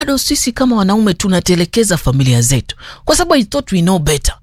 bado sisi kama wanaume tunatelekeza familia zetu kwa sababu I thought we know better.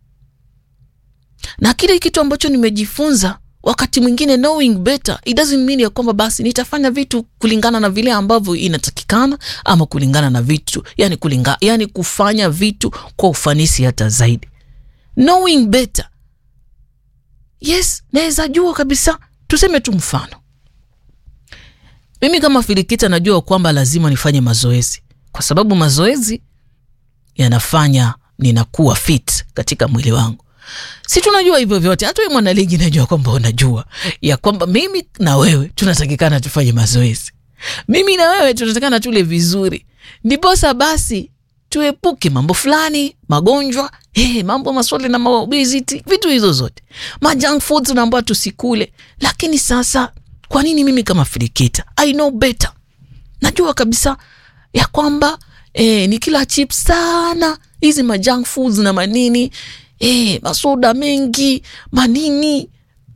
Na kile kitu ambacho nimejifunza, wakati mwingine knowing better it doesn't mean ya kwamba basi nitafanya vitu kulingana na vile ambavyo inatakikana ama kulingana na vitu yani kufanya vitu kwa ufanisi hata zaidi. Knowing better, yes, naweza jua kabisa. Tuseme tu mfano, mimi kama Filikita najua kwamba lazima nifanye mazoezi kwa sababu mazoezi yanafanya ninakuwa fit katika mwili wangu. Si tunajua hivyo vyote, hata wewe mwanaligi najua kwamba unajua ya kwamba mimi na wewe tunatakikana tufanye mazoezi. Mimi na wewe tunatakikana tule vizuri. Ndiposa basi tuepuke mambo fulani, magonjwa, mambo maswali na obesity, vitu hizo zote. Junk foods tunaambiwa tusikule. Lakini sasa kwa nini mimi kama Filikita I know better? Najua kabisa ya kwamba ni kila chips sana, hizi junk foods na manini, masoda mengi, manini,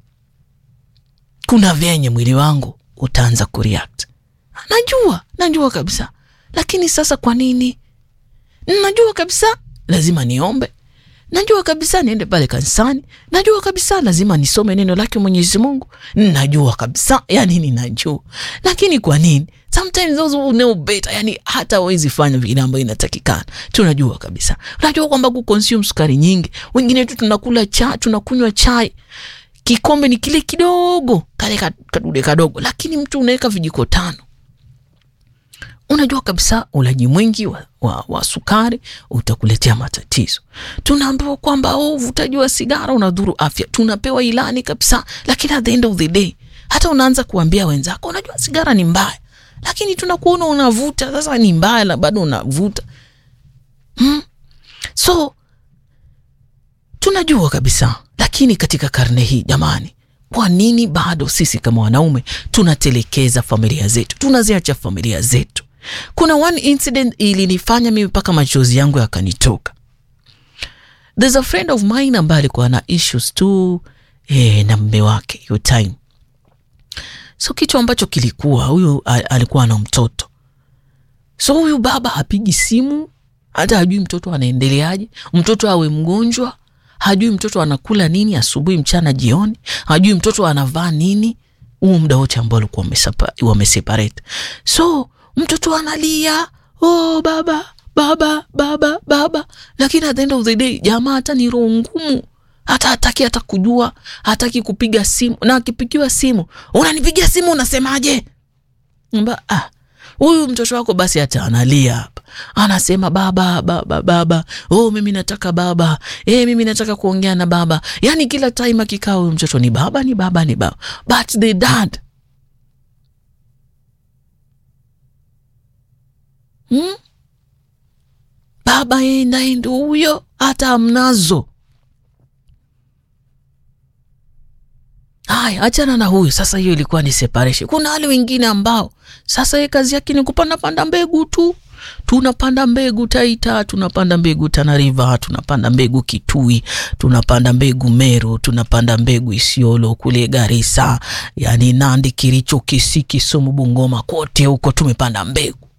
kuna venye mwili wangu utaanza kureact. Najua kabisa. Lakini sasa kwa nini? Najua kabisa lazima niombe. Najua kabisa niende pale kanisani. Najua kabisa lazima nisome neno lake Mwenyezi Mungu. Najua kabisa, yani ninajua. Lakini kwa nini? Sometimes those who know better, yani hata wezi fanya vile ambayo inatakikana. Tunajua kabisa. Unajua kwamba kuconsume sukari nyingi. Wengine tu tunakula chai, tunakunywa chai. Kikombe ni kile kidogo, kale kadude kadogo, lakini mtu unaweka vijiko 5. Unajua kabisa ulaji mwingi wa sukari utakuletea matatizo. Tunaambiwa kwamba uvutaji wa sigara unadhuru afya. Tunapewa ilani kabisa, lakini at the end of the day hata unaanza kuambia wenzako unajua sigara ni mbaya, lakini tunakuona unavuta. Sasa ni mbaya na bado unavuta. So tunajua kabisa, lakini katika karne hii jamani, kwa nini bado sisi kama wanaume tunatelekeza familia zetu? Tunaziacha familia zetu. Kuna one incident ilinifanya mimi mpaka machozi yangu yakanitoka. There's a friend of mine ambaye alikuwa na issues tu na mume wake hiyo time. So kitu ambacho kilikuwa, huyu alikuwa na mtoto. So huyu baba hapigi simu, hata hajui mtoto anaendeleaje. Mtoto awe mgonjwa, hajui mtoto anakula nini asubuhi, mchana, jioni, hajui mtoto anavaa nini. Muda wote ambao walikuwa wameseparate. So mtoto analia, baba. Lakini at the end of the day jamaa hata ni roho ngumu. Hataki kujua, hataki kupiga simu. Na akipigiwa simu, unanipigia simu unasemaje? Huyu mtoto wako basi hata analia hapa. Anasema baba. Mimi nataka baba. Mimi nataka kuongea na baba. Yani kila time akikao huyu mtoto ni baba. But the dad, baba enda huyo hata amnazo. Achana na huyu. Sasa hiyo ilikuwa ni separation. Kuna wale wengine ambao sasa yeye kazi yake ni kupanda mbegu tu. Tunapanda mbegu Taita, tunapanda mbegu Tana River, tunapanda mbegu Kitui, tunapanda mbegu Meru, tunapanda mbegu Isiolo kule Garissa, yani Nandi, Kericho, Kisii, Kisumu, Bungoma, kote huko tumepanda mbegu.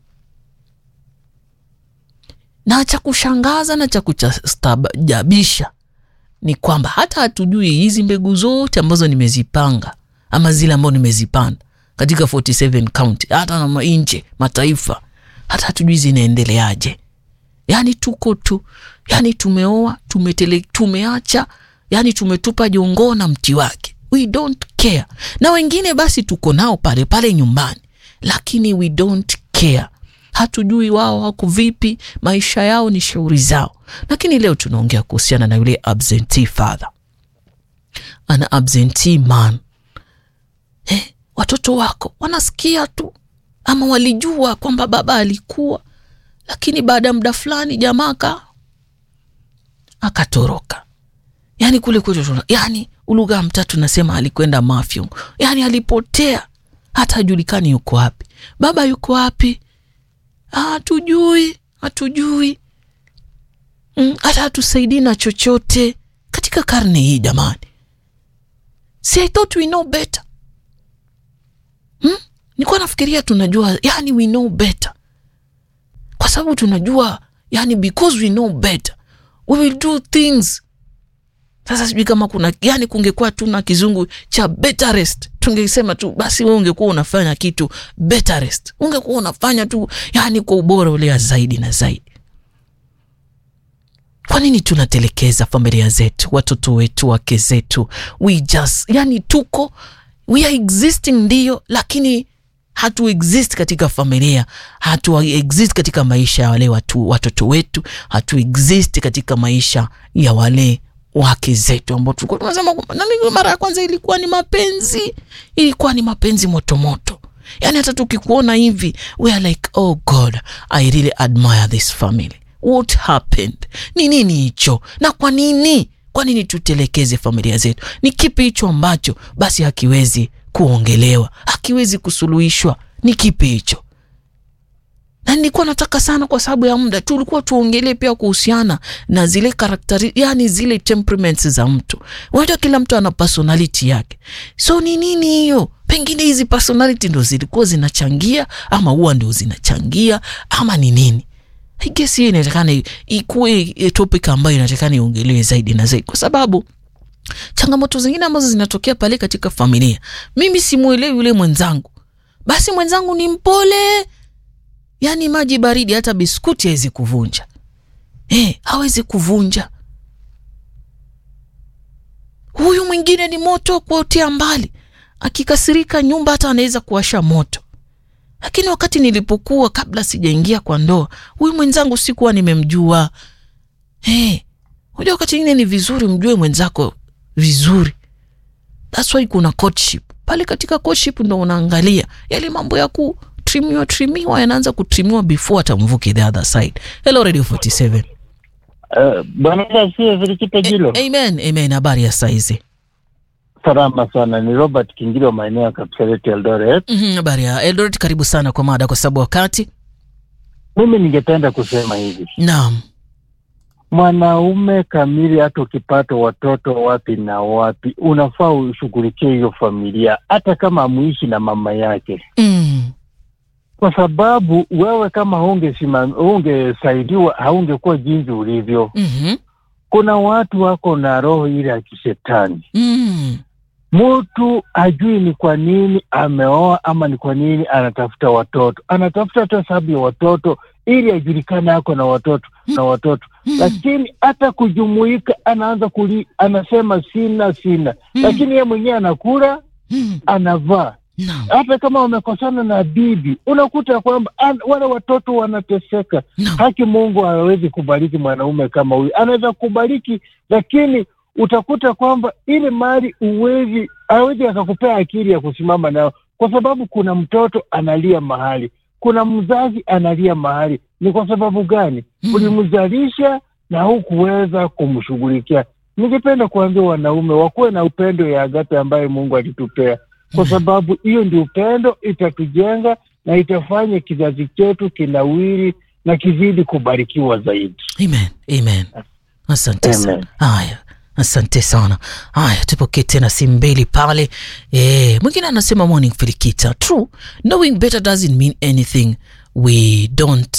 Na cha kushangaza na cha kustaajabisha ni kwamba hata hatujui hizi mbegu zote ambazo nimezipanga ama zile ambazo nimezipanda katika 47 county, hata na nje mataifa, hata hatujui zinaendeleaje. Yani tuko tu, yani tumeoa, tumeacha, yani tumetupa jongo na mti wake. We don't care. Na wengine basi tuko nao pale nyumbani, lakini we don't care. Hatujui wao wako vipi, maisha yao ni shauri zao. Lakini leo tunaongea kuhusiana na yule absentee father. Ana absentee man. Watoto wako wanasikia tu ama walijua kwamba baba alikuwa, lakini baada ya muda fulani jamaa akatoroka. Yani kule kwetu, yani ulugha mtatu nasema alikwenda mafia. Yani alipotea, hata hajulikani yuko wapi. Baba yuko wapi? Hatujui. Hata hatusaidii na chochote katika karne hii jamani. I thought we know better. Nilikuwa nafikiria tunajua, yani we know better. sababu tunajua, yani because we know better, we will do things. Sasa sijui kama kuna, yani kungekuwa tuna kizungu cha betterest, tungesema tu basi wewe ungekuwa unafanya kitu betterest, ungekuwa unafanya tu yani kwa ubora ule zaidi na zaidi. Kwa nini tunatelekeza familia zetu, watoto wetu, wake zetu? We just, yani we are existing ndio, lakini hatu exist katika familia, hatu exist katika maisha ya wale watoto wetu, hatu exist katika maisha ya wale wake zetu ambao tulikuwa tunasema mara ya kwanza ilikuwa ni mapenzi moto moto. Yani hata tukikuona hivi we are like, oh God, I really admire this family. What happened? Ni nini hicho? Na kwa nini tutelekeze familia zetu? Ni kipi hicho ambacho basi hakiwezi kuongelewa, hakiwezi kusuluhishwa? Ni kipi hicho? Na nilikuwa nataka sana, kwa sababu ya muda tulikuwa tuongelee pia kuhusiana na zile karakteri, yani zile temperaments za mtu. Unajua kila mtu ana personality yake. So ni nini hiyo? Pengine hizi personality ndo zilikuwa zinachangia, ama huwa ndio zinachangia, ama ni nini? I guess hii inatakana ikuwe topic ambayo inatakana iongelewe zaidi na zaidi, kwa sababu changamoto zingine ambazo zinatokea pale katika familia. Mimi simuelewi yule mwenzangu, basi mwenzangu ni mpole, yani maji baridi, hata biskuti hawezi kuvunja. Hawezi kuvunja. Huyu mwingine ni moto kuotea mbali, akikasirika nyumba hata anaweza kuwasha moto. Lakini wakati nilipokuwa, kabla sijaingia kwa ndoa, huyu mwenzangu sikuwa nimemjua. Unajua wakati mwingine ni vizuri mjue mwenzako vizuri. That's why kuna courtship. Pale katika courtship ndo unaangalia yale mambo ya kutrimiwa yanaanza kutrimiwa before atamvuke the other side. Hello Radio 47. Bwana Yesu Filikipe Jilo. Amen. Habari ya saizi? Salama sana, ni Robert Kingiro, maeneo ya Kapseret Eldoret. Habari ya Eldoret, karibu sana kwa mada, kwa sababu wakati. Mimi ningependa kusema hivi. Naam. Mwanaume kamili, hata ukipata watoto wapi na wapi, unafaa ushughulikie hiyo familia, hata kama amuishi na mama yake. Kwa sababu wewe kama ungesaidiwa haungekuwa jinsi ulivyo. Kuna watu wako na roho ile ya kishetani. Mtu ajui ni kwa nini ameoa ama ni kwa nini anatafuta watoto. Anatafuta tu sababu ya watoto ili ajulikane yako na watoto. Lakini hata kujumuika anaanza anasema sina. Lakini yeye mwenyewe anakula, anavaa. Hata kama wamekosana na bibi, unakuta kwamba wale watoto wanateseka. Haki Mungu hawezi kubariki mwanaume kama huyu. Anaweza kubariki, lakini utakuta kwamba ile mali hawezi akakupea akili ya kusimama nao, kwa sababu kuna mtoto analia mahali, kuna mzazi analia mahali. Ni kwa sababu gani? Ulimzalisha na hukuweza kumshughulikia. Ningependa kuambia wanaume wakuwe na upendo ya agape ambayo Mungu alitupea, kwa sababu hiyo ndio upendo itatujenga na itafanya kizazi chetu kinawiri na kizidi kubarikiwa zaidi. Amen. Asante sana. Haya, asante sana. Haya, tupokee tena simu mbili pale. Mwingine anasema morning Filikita. True, knowing better doesn't mean anything. We don't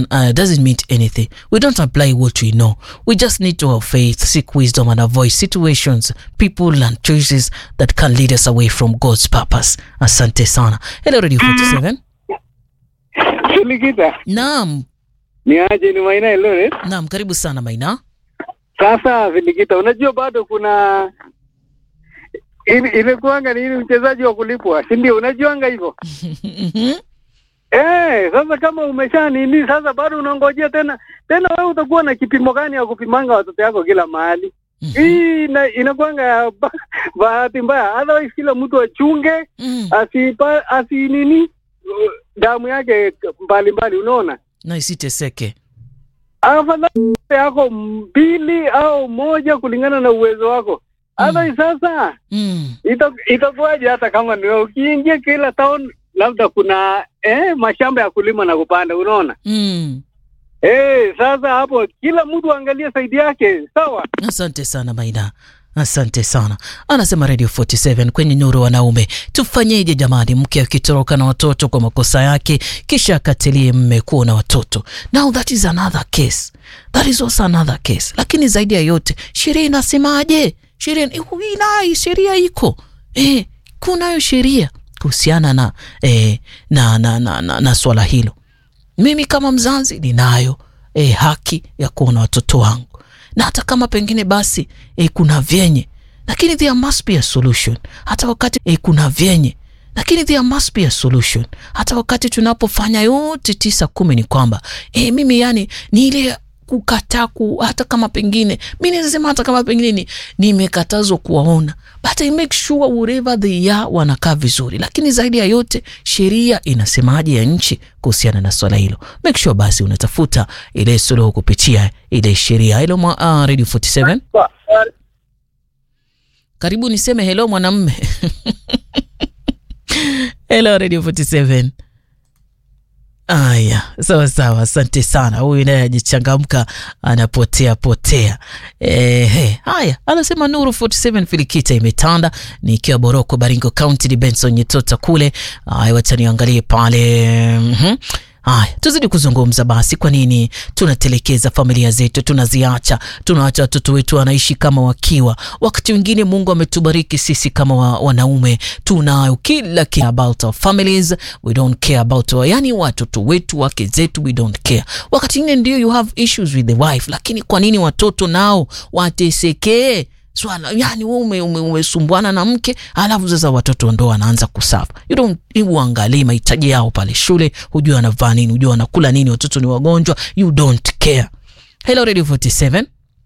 apply what we know. We just need to have faith, seek wisdom, and avoid situations, people and choices that can lead us away from God's purpose. Asante sana. Hello Radio 47. Filikita. Naam. Ni aje, ni Maina Eldoret? Naam, karibu sana Maina. Sasa Filikita, unajua bado kuna ile kuanga ni mchezaji wa kulipwa, si ndio? Unajuanga hivyo? Sasa kama umesha nini, sasa bado unangojea tena wewe utakuwa na kipimo gani ya kupimanga watoto yako kila mahali? Hii inakuanga bahati mbaya. Otherwise kila mtu achunge, nini damu yake mbali, unaona? Na isiteseke. Afadhali yako 2 au 1 kulingana na uwezo wako. Otherwise sasa itakuwaje hata kama ni wewe ukiingia kila town labda kuna mashamba ya kulima na kupanda, unaona? Sasa hapo kila mtu angalia saidi yake, sawa? Asante sana Maina. Asante sana. Anasema Radio 47 kwenye Nuru Wanaume. Tufanyeje jamani, mke akitoroka na watoto kwa makosa yake kisha akatilie mme kuwa na watoto? Now that is another case. That is also another case. Lakini zaidi ya yote, sheria inasemaje? Sheria iko. Kunayo sheria kuhusiana na swala hilo. Mimi kama mzazi ninayo haki ya kuwa na watoto wangu. Na hata kama pengine basi kuna vyenye, lakini there must be a solution. Hata wakati kuna vyenye, lakini there must be a solution. Hata wakati tunapofanya yote 9-10 ni kwamba mimi yani ni ile kukataa hata kama pengine mimi nasema hata kama pengine nimekatazwa kuwaona, but I make sure wherever they are wanakaa vizuri. Lakini zaidi ya yote, sheria inasemaje ya nchi kuhusiana na swala hilo? Make sure basi unatafuta ile suluhu kupitia ile sheria. Hello Radio 47. Karibu niseme hello mwanamume. Hello Radio 47. Aya, sawa, asante sana. Huyu naye ajichangamka anapotea. Haya, anasema Nuru 47 Filikita imetanda, nikiwa Boroko Baringo County, Benson Nyetota kule. Haya, wacha niangalie pale. Haya, tuzidi kuzungumza basi. Kwa nini tunatelekeza familia zetu, tunaacha watoto wetu wanaishi kama wakiwa? Wakati mwingine Mungu ametubariki sisi kama wanaume, tunayo kila kitu about our families, we don't care about watoto wetu, wake zetu, we don't care. Wakati mwingine ndio you have issues with the wife, lakini kwa nini watoto nao watesekee? Swala wewe umesumbuana na mke, alafu sasa watoto ndo wanaanza kusafa. You don't uangalie mahitaji yao pale shule, hujua wanavaa nini, hujua wanakula nini, watoto ni wagonjwa, you don't care. Hello Radio 47.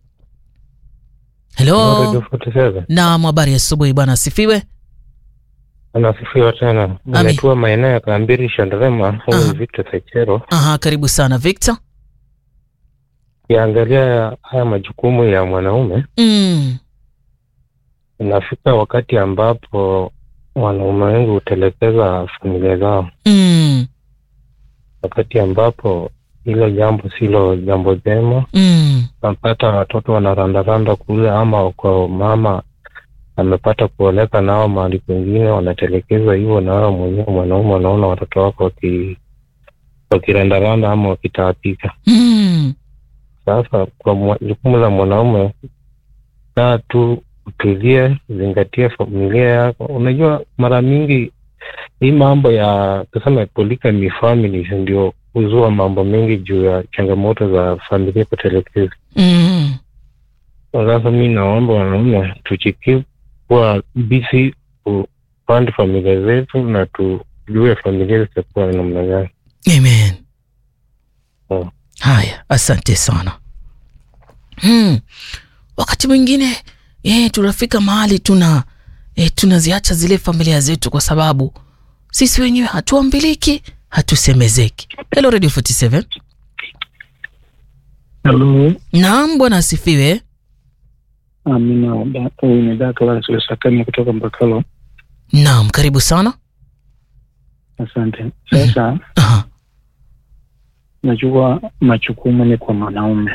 Hello Radio 47. Na habari asubuhi bwana, asifiwe. Anasifiwa tena. Nimetua maeneo ya Kambiri Shandarema, huyu Victor Sechero. Karibu sana Victor. Kiangalia haya majukumu ya mwanaume. Inafika wakati ambapo wanaume wengi hutelekeza familia zao. Wakati ambapo hilo jambo silo jambo jema. Napata watoto wanarandaranda kule, ama kwa mama amepata kuoleka nao mahali kwingine, wanatelekeza hivyo, na wao mwenyewe mwanaume anaona watoto wako wakirandaranda ama wakitaapika. Sasa kwa jukumu la mwanaume, kaa tu, utulie, zingatia familia yako. Unajua mara mingi hii mambo ya kusema polygamy families ndio huzua mambo mengi juu ya changamoto za familia kutelekeza. Sasa mimi naomba wanaume tuchiki kwa busy kupanda familia zetu na tujue familia zitakuwa namna gani. Amen. Haya, asante sana. Wakati mwingine tunafika mahali tunaziacha zile familia zetu kwa sababu sisi wenyewe hatuambiliki, hatusemezeki. Hello Radio 47. Hello. Naam bwana, asifiwe. Amina, ni Dakla Sakani kutoka Mbakalo. Naam, karibu sana. Asante. Sasa najua majukumu ni kwa mwanaume.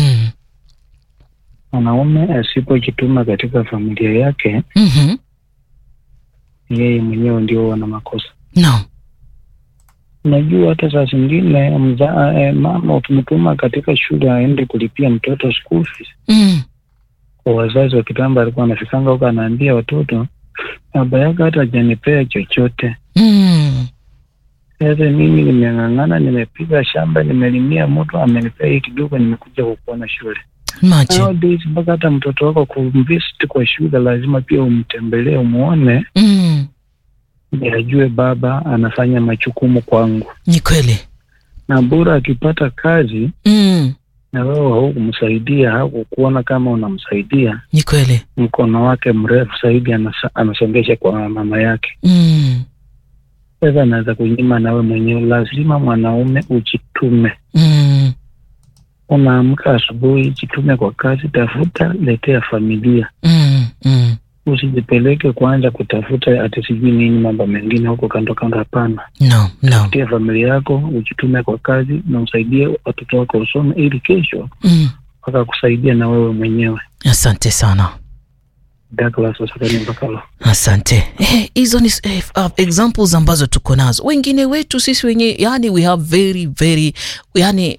Mwanaume asipojituma katika familia yake, yeye mwenyewe ndio ana makosa. Najua hata saa zingine mama ukimtuma katika shule aende kulipia mtoto school fees. Kwa wazazi wa kitambo alikuwa anafikanga huko anaambia watoto, baba yake hata hajanipea chochote. Sasa mimi nimeng'ang'ana, nimepiga shamba, nimelimia mtu, amenipea hiki kidogo, nimekuja kukuona shule. Nowadays mpaka hata mtoto wako kuvisit kwa shule lazima pia umtembelee, umuone. Ajue baba anafanya majukumu kwangu. Ni kweli. Na bora akipata kazi na wewe haukumsaidia, hakukuona kama unamsaidia. Ni kweli. Mkono wake mrefu zaidi anasongesha kwa mama yake. Sasa anaweza kunyima na wewe mwenyewe. Lazima mwanaume ujitume. Unaamka asubuhi, jitume kwa kazi, tafuta, letea familia. Usijipeleke kwanza kutafuta ati sijui nini mambo mengine huko kando kando, hapana. Letea familia yako, ujitume kwa kazi na usaidie watoto wako usome ili kesho wakakusaidia na wewe mwenyewe. Asante sana. Douglas Osakani Mbakalo. Asante. Hizo ni examples ambazo tuko nazo. Wengine wetu sisi wenye, yani we have very yani